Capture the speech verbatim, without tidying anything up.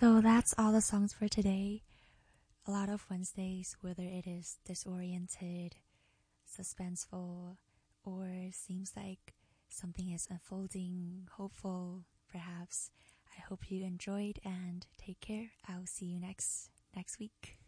So that's all the songs for today. A lot of Wednesdays, whether it is disoriented, suspenseful, or seems like something is unfolding, hopeful, perhaps. I hope you enjoyed and take care. I'll see you next next week.